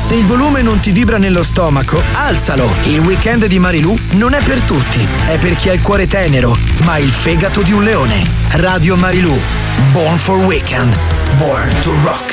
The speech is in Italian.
Se il volume non ti vibra nello stomaco, alzalo. Il weekend di Marilù non è per tutti. È per chi ha il cuore tenero, ma il fegato di un leone. Radio Marilù. Born for Weekend. Born to Rock.